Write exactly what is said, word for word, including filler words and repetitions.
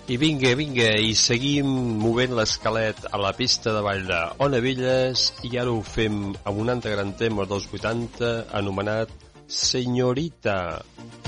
I vinga, vinga, i seguim movent l'esquelet a la pista de ball de Ona Velles i ara ho fem amb un altre gran tema dels vuitanta anomenat Senyorita.